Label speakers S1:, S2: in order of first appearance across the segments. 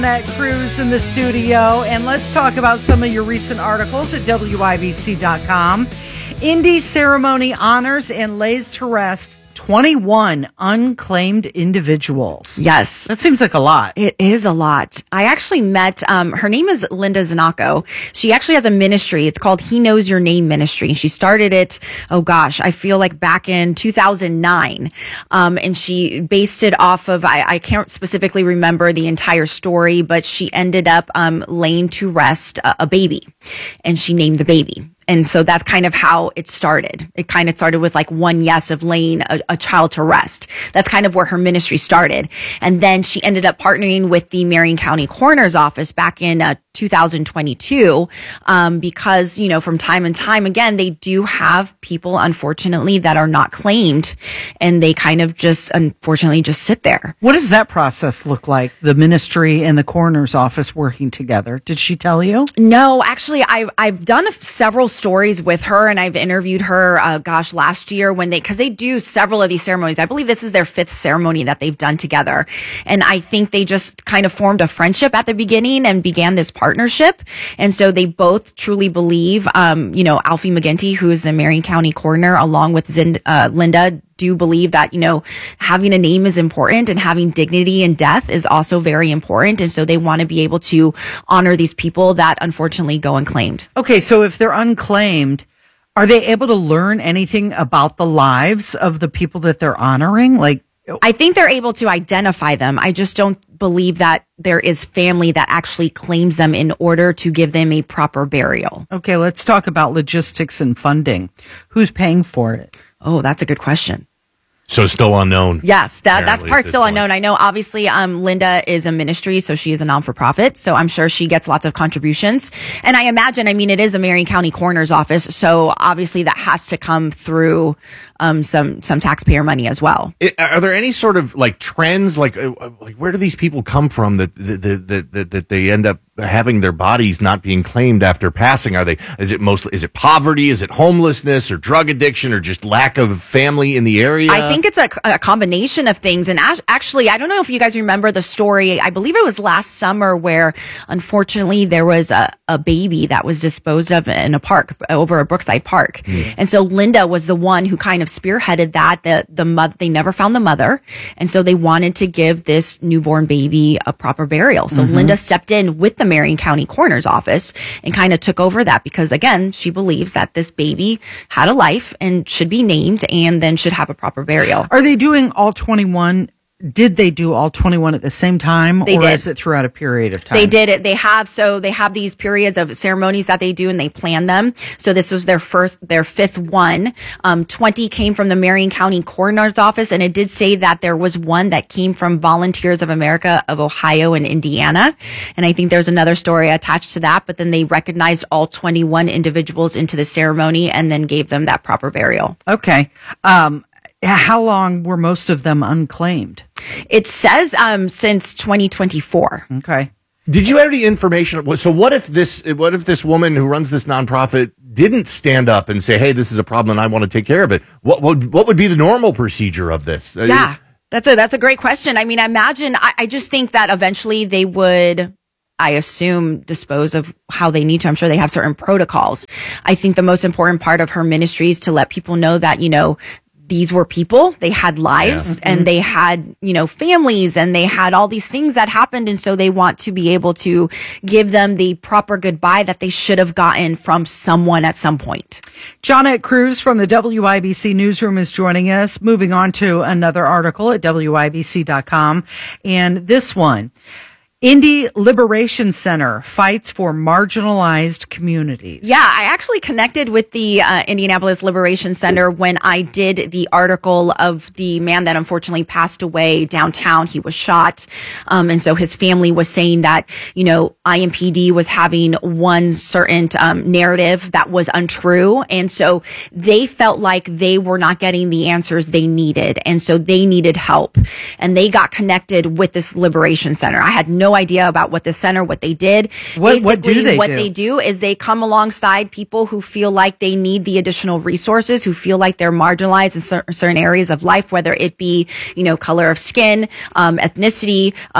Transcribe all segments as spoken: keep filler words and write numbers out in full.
S1: That Cruz in the studio, and let's talk about some of your recent articles at W I B C dot com. Indy ceremony honors and lays to rest twenty-one unclaimed individuals.
S2: Yes.
S1: That seems like a lot.
S2: It is a lot. I actually met, um, her name is Linda Zanacco. She actually has a ministry. It's called He Knows Your Name Ministry. She started it, oh gosh, I feel like back in two thousand nine. Um, and she based it off of, I, I can't specifically remember the entire story, but she ended up, um, laying to rest a, a baby, and she named the baby. And so that's kind of how it started. It kind of started with like one yes of laying a, a child to rest. That's kind of where her ministry started. And then she ended up partnering with the Marion County Coroner's Office back in uh, two thousand twenty-two, um, because, you know, from time and time again, they do have people, unfortunately, that are not claimed, and they kind of just, unfortunately, just sit there.
S1: What does that process look like, the ministry and the coroner's office working together? Did she tell you?
S2: No, actually, I've, I've done a, several stories with her, and I've interviewed her, uh, gosh, last year when they, because they do several of these ceremonies. I believe this is their fifth ceremony that they've done together. And I think they just kind of formed a friendship at the beginning and began this partnership. And so they both truly believe, um, you know, Alfie McGinty, who is the Marion County coroner, along with Zind- uh, Linda, do believe that, you know, having a name is important, and having dignity in death is also very important. And so they want to be able to honor these people that unfortunately go unclaimed.
S1: Okay, so if they're unclaimed, are they able to learn anything about the lives of the people that they're honoring? Like,
S2: I think they're able to identify them. I just don't believe that there is family that actually claims them in order to give them a proper burial.
S1: Okay, let's talk about logistics and funding. Who's paying for it?
S2: Oh, that's a good question.
S3: So still unknown.
S2: Yes, that that's
S3: apparently,
S2: part still
S3: point.
S2: unknown. I know obviously um Linda is a ministry, so she is a non-for-profit, so I'm sure she gets lots of contributions. And I imagine, I mean, it is a Marion County Coroner's Office, so obviously that has to come through um some some taxpayer money as well.
S3: It, are there any sort of like trends, like uh, like where do these people come from that that, that that that they end up having their bodies not being claimed after passing? Are they, is it mostly, is it poverty, is it homelessness or drug addiction or just lack of family in the area?
S2: I think it's a, a combination of things. And actually, I don't know if you guys remember the story. I believe it was last summer where unfortunately there was a, a baby that was disposed of in a park over a Brookside Park. Mm. And so Linda was the one who kind of spearheaded that. The, the mother, they never found the mother. And so they wanted to give this newborn baby a proper burial. So mm-hmm. Linda stepped in with the Marion County Coroner's Office and kind of took over that because, again, she believes that this baby had a life and should be named and then should have a proper burial.
S1: Are they doing all twenty-one? Did they do all twenty-one at the same time,
S2: they
S1: or
S2: did.
S1: Is it throughout a period of time?
S2: They did it. They have, so they have these periods of ceremonies that they do and they plan them. So this was their first, their fifth one. Um, twenty came from the Marion County Coroner's Office, and it did say that there was one that came from Volunteers of America of Ohio and Indiana. And I think there's another story attached to that, but then they recognized all twenty-one individuals into the ceremony and then gave them that proper burial.
S1: Okay. Um, how long were most of them unclaimed?
S2: It says um, since twenty twenty-four.
S1: Okay.
S3: Did you have any information? So what if this, what if this woman who runs this nonprofit didn't stand up and say, hey, this is a problem and I want to take care of it? What would, what would be the normal procedure of this?
S2: Yeah, that's a, that's a great question. I mean, I imagine, I, I just think that eventually they would, I assume, dispose of how they need to. I'm sure they have certain protocols. I think the most important part of her ministry is to let people know that, you know, these were people, they had lives yeah. and mm-hmm. they had, you know, families and they had all these things that happened. And so they want to be able to give them the proper goodbye that they should have gotten from someone at some point.
S1: Jonette Cruz from the W I B C newsroom is joining us. Moving on to another article at W I B C dot com. And this one, Indy Liberation Center fights for marginalized communities.
S2: Yeah, I actually connected with the uh, Indianapolis Liberation Center when I did the article of the man that unfortunately passed away downtown. He was shot. Um, and so his family was saying that, you know, I M P D was having one certain um, narrative that was untrue. And so they felt like they were not getting the answers they needed. And so they needed help. And they got connected with this Liberation Center. I had no idea about what the center, what they did.
S1: What, what do they
S2: what
S1: do?
S2: they do is they come alongside people who feel like they need the additional resources, who feel like they're marginalized in cer- certain areas of life, whether it be, you know, color of skin, um, ethnicity, um,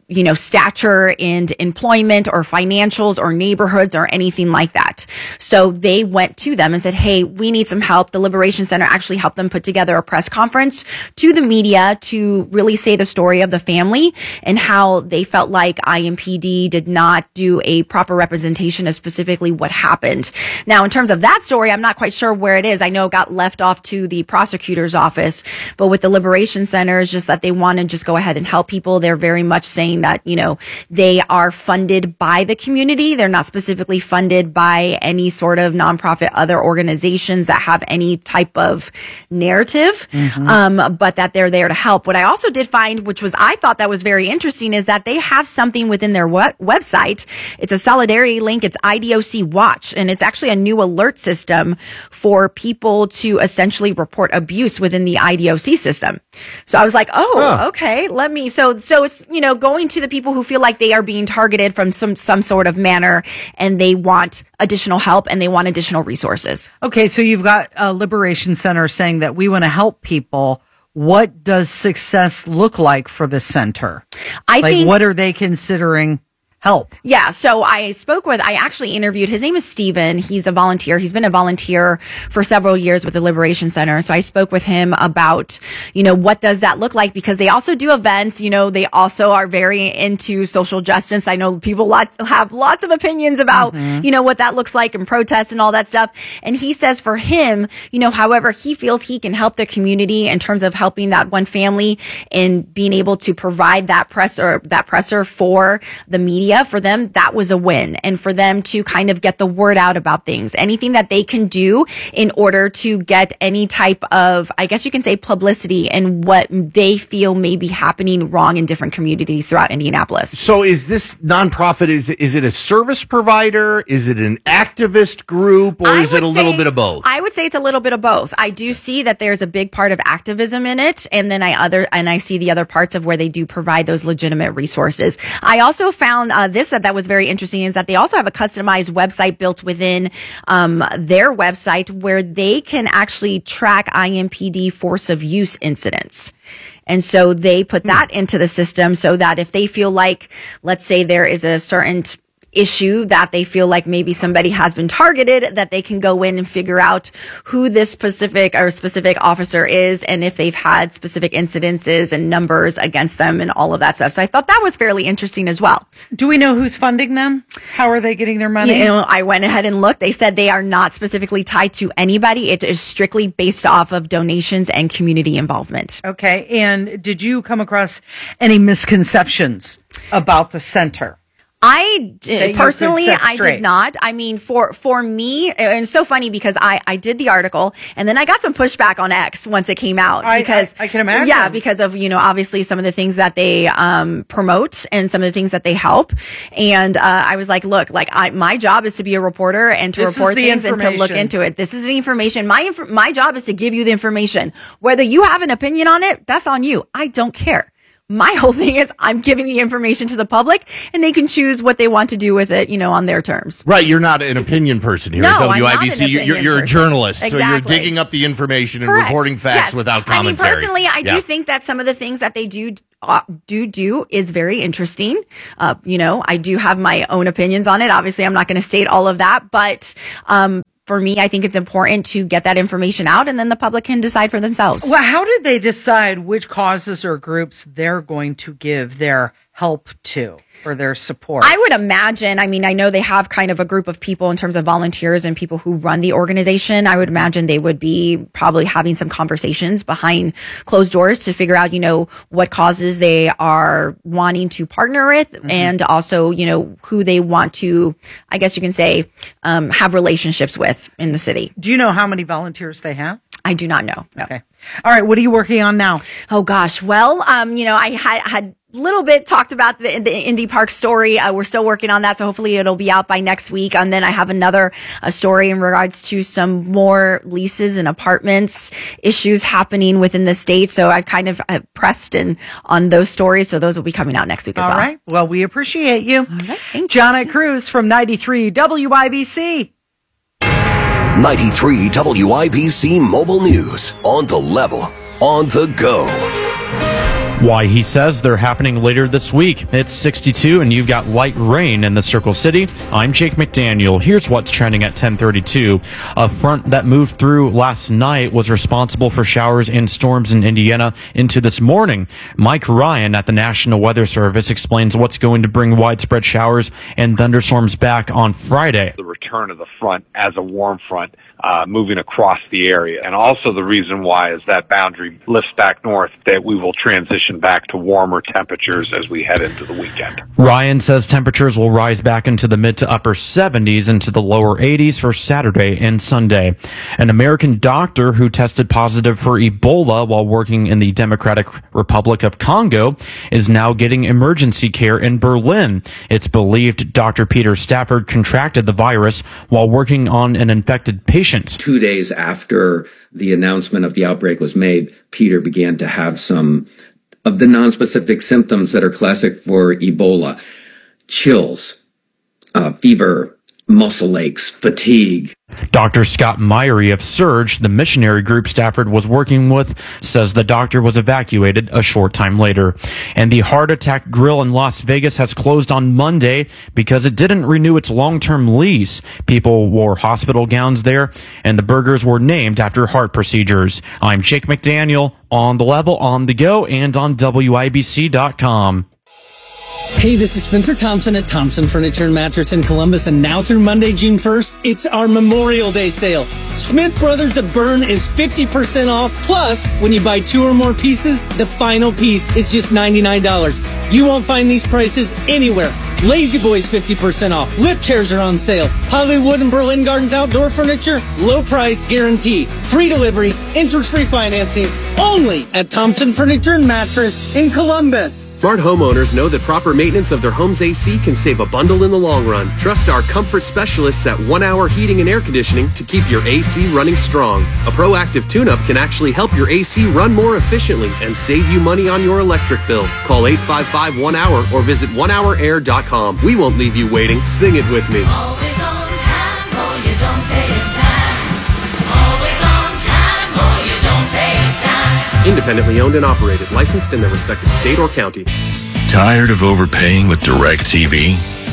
S2: you know, stature in employment or financials or neighborhoods or anything like that. So they went to them and said, hey, we need some help. The Liberation Center actually helped them put together a press conference to the media to really say the story of the family and how they felt like I M P D did not do a proper representation of specifically what happened. Now, in terms of that story, I'm not quite sure where it is. I know it got left off to the prosecutor's office, but with the Liberation Center, it's just that they want to just go ahead and help people. They're very much saying that, you know, they are funded by the community. They're not specifically funded by any sort of nonprofit, other organizations that have any type of narrative, mm-hmm. um, but that they're there to help. What I also did find, which was, I thought that was very interesting, is that they have something within their web- website. It's a solidarity link. It's I D O C Watch, and it's actually a new alert system for people to essentially report abuse within the I D O C system. So I was like, oh, huh. okay, let me, so, so it's, you know, going to the people who feel like they are being targeted from some, some sort of manner and they want additional help and they want additional resources.
S1: Okay. So you've got a Liberation Center saying that we want to help people. What does success look like for the center?
S2: I
S1: like,
S2: think,
S1: what are they considering help?
S2: Yeah. So I spoke with, I actually interviewed, his name is Steven. He's a volunteer. He's been a volunteer for several years with the Liberation Center. So I spoke with him about, you know, what does that look like? Because they also do events. You know, they also are very into social justice. I know people lot, have lots of opinions about, mm-hmm. you know, what that looks like and protests and all that stuff. And he says for him, you know, however he feels he can help the community in terms of helping that one family and being able to provide that press or that presser for the media. For them, that was a win. And for them to kind of get the word out about things, anything that they can do in order to get any type of, I guess you can say, publicity and what they feel may be happening wrong in different communities throughout Indianapolis.
S3: So is this nonprofit, is, is it a service provider? Is it an activist group? Or
S2: I
S3: is it a
S2: say,
S3: little bit of both?
S2: I would say it's a little bit of both. I do see that there's a big part of activism in it. And then I other, and I see the other parts of where they do provide those legitimate resources. I also found Uh, this that, that was very interesting is that they also have a customized website built within um, their website where they can actually track I M P D force of use incidents. And so they put that into the system so that if they feel like, let's say there is a certain issue that they feel like maybe somebody has been targeted, that they can go in and figure out who this specific or specific officer is and if they've had specific incidences and numbers against them and all of that stuff. So I thought that was fairly interesting as well.
S1: Do we know who's funding them? How are they getting their money?
S2: You know, I went ahead and looked. They said they are not specifically tied to anybody. It is strictly based off of donations and community involvement.
S1: Okay. And did you come across any misconceptions about the center?
S2: I did, personally, I did not. I mean, for, for me, and it's so funny because I, I did the article and then I got some pushback on X once it came out. Because
S1: I, I, I can imagine.
S2: Yeah, because of, you know, obviously some of the things that they, um, promote and some of the things that they help. And, uh, I was like, look, like I, my job is to be a reporter and to
S1: this
S2: report things and to look into it. This is the information. My, inf- my job is to give you the information. Whether you have an opinion on it, that's on you. I don't care. My whole thing is I'm giving the information to the public and they can choose what they want to do with it, you know, on their terms.
S3: Right. You're not an opinion person here
S2: no,
S3: at W I B C.
S2: I'm not an
S3: you're, you're, you're a journalist.
S2: Exactly.
S3: So you're digging up the information and
S2: Correct.
S3: reporting facts
S2: yes.
S3: without commentary.
S2: I mean, personally, I
S3: yeah.
S2: do think that some of the things that they do Uh, do do is very interesting. Uh, you know, I do have my own opinions on it. Obviously, I'm not going to state all of that, but um, for me, I think it's important to get that information out and then the public can decide for themselves.
S1: Well, how did they decide which causes or groups they're going to give their help to? For their support?
S2: I would imagine, I mean, I know they have kind of a group of people in terms of volunteers and people who run the organization. I would imagine they would be probably having some conversations behind closed doors to figure out, you know, what causes they are wanting to partner with mm-hmm. and also, you know, who they want to, I guess you can say, um, have relationships with in the city.
S1: Do you know how many volunteers they have?
S2: I do not know. No.
S1: Okay. All right. What are you working on now?
S2: Oh gosh. Well, um, you know, I had, had little bit talked about the, the Indy Park story. Uh, we're still working on that. So hopefully it'll be out by next week. And then I have another a story in regards to some more leases and apartments issues happening within the state. So I've kind of uh, pressed in on those stories. So those will be coming out next week as
S1: All
S2: well.
S1: All right. Well, we appreciate you.
S2: All right. Thank
S1: Jonna Cruz from ninety-three W I B C.
S4: ninety-three W I B C Mobile News. On the level, on the go. Why he says they're happening later this week. It's sixty-two and you've got light rain in the Circle City. I'm Jake McDaniel. Here's what's trending at ten thirty-two. A front that moved through last night was responsible for showers and storms in Indiana into this morning. Mike Ryan at the National Weather Service explains what's going to bring widespread showers and thunderstorms back on Friday.
S5: The return of the front as a warm front uh, moving across the area. And also the reason why is that boundary lifts back north, that we will transition back to warmer temperatures as we head into the weekend.
S4: Ryan says temperatures will rise back into the mid to upper seventies into the lower eighties for Saturday and Sunday. An American doctor who tested positive for Ebola while working in the Democratic Republic of Congo is now getting emergency care in Berlin. It's believed Doctor Peter Stafford contracted the virus while working on an infected patient.
S6: Two days after the announcement of the outbreak was made, Peter began to have some of the nonspecific symptoms that are classic for Ebola: chills, uh, fever, muscle aches, fatigue.
S4: Doctor Scott Myrie of Surge, the missionary group Stafford was working with, says the doctor was evacuated a short time later. And the Heart Attack Grill in Las Vegas has closed on Monday because it didn't renew its long-term lease. People wore hospital gowns there, and the burgers were named after heart procedures. I'm Jake McDaniel, on the level, on the go, and on W I B C dot com.
S7: Hey, this is Spencer Thompson at Thompson Furniture and Mattress in Columbus, and now through Monday, June first, it's our Memorial Day sale. Smith Brothers of Bern is fifty percent off, plus, when you buy two or more pieces, the final piece is just ninety-nine dollars. You won't find these prices anywhere. Lazy Boys fifty percent off. Lift chairs are on sale. Hollywood and Berlin Gardens outdoor furniture, low price guarantee. Free delivery, interest-free financing, only at Thompson Furniture and Mattress in Columbus.
S8: Smart homeowners know that proper maintenance of their home's A C can save a bundle in the long run. Trust our comfort specialists at One Hour Heating and Air Conditioning to keep your A C running strong. A proactive tune-up can actually help your A C run more efficiently and save you money on your electric bill. Call eight five five one hour or visit one hour air dot com. We won't leave you waiting. Sing it with me.
S9: Always on time or you don't pay time. Always on time or you don't pay time.
S8: Independently owned and operated, licensed in their respective state or county.
S10: Tired of overpaying with DirecTV?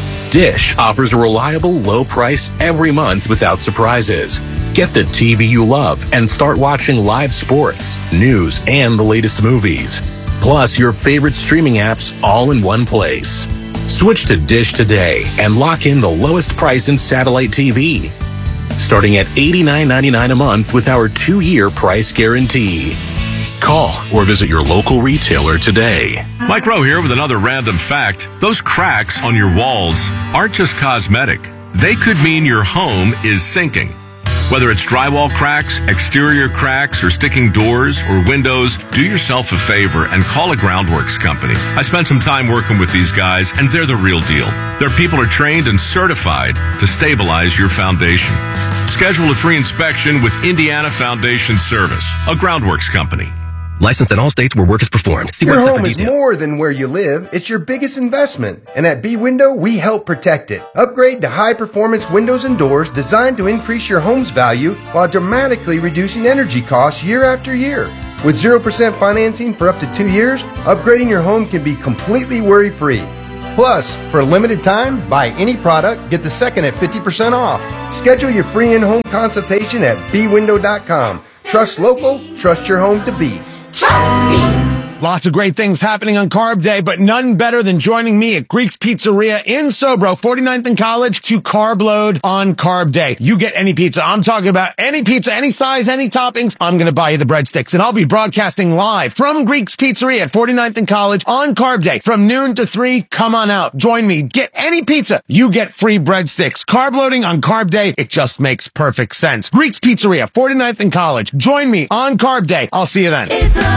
S10: Dish offers a reliable, low price every month without surprises. Get the T V you love and start watching live sports, news, and the latest movies. Plus your favorite streaming apps all in one place. Switch to Dish today and lock in the lowest price in satellite T V. Starting at eighty-nine ninety-nine a month with our two-year price guarantee. Call or visit your local retailer today.
S11: Mike Rowe here with another random fact. Those cracks on your walls aren't just cosmetic. They could mean your home is sinking. Whether it's drywall cracks, exterior cracks, or sticking doors or windows, do yourself a favor and call a Groundworks company. I spent some time working with these guys, and they're the real deal. Their people are trained and certified to stabilize your foundation. Schedule a free inspection with Indiana Foundation Service, a Groundworks company.
S12: Licensed in all states where work is performed. See
S13: your
S12: website
S13: home
S12: for
S13: is
S12: details.
S13: more than where you live. It's your biggest investment. And at B-Window, we help protect it. Upgrade to high-performance windows and doors designed to increase your home's value while dramatically reducing energy costs year after year. With zero percent financing for up to two years, upgrading your home can be completely worry-free. Plus, for a limited time, buy any product, get the second at fifty percent off. Schedule your free in-home consultation at B window dot com. Trust local, trust your home to be.
S9: Trust me.
S14: Lots of great things happening on Carb Day, but none better than joining me at Greek's Pizzeria in Sobro, forty-ninth and College, to carb load on Carb Day. You get any pizza. I'm talking about any pizza, any size, any toppings. I'm going to buy you the breadsticks, and I'll be broadcasting live from Greek's Pizzeria at forty-ninth and College on Carb Day from noon to three. Come on out. Join me. Get any pizza. You get free breadsticks. Carb loading on Carb Day. It just makes perfect sense. Greek's Pizzeria, forty-ninth and College. Join me on Carb Day. I'll see you then.
S9: It's a